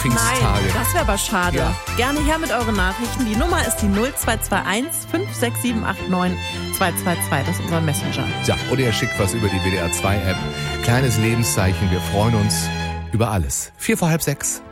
Pfingsttage. Nein, das wäre aber schade. Ja. Gerne her mit euren Nachrichten. Die Nummer ist die 0221 56789 222. Das ist unser Messenger. Ja, oder ihr schickt was über die WDR 2 App. Kleines Lebenszeichen. Wir freuen uns über alles. 5:45.